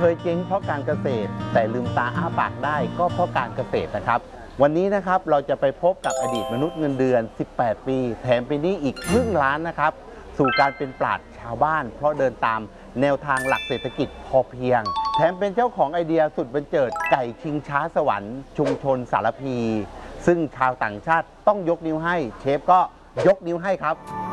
เคยเจ๊งเพราะการเกษตรแต่ลืมตาอ้าปากได้ก็เพราะการเกษตรนะครับวันนี้นะครับเราจะไปพบกับอดีตมนุษย์เงินเดือน18ปีแถมปีนี้อีกครึ่งล้านนะครับสู่การเป็นปราชญ์ชาวบ้านเพราะเดินตามแนวทางหลักเศรษฐกิจพอเพียงแถมเป็นเจ้าของไอเดียสุดบันเจิดไก่ชิงช้าสวรรค์ชุมชนสารพีซึ่งชาวต่างชาติต้องยกนิ้วให้เชฟก็ยกนิ้วให้ครับ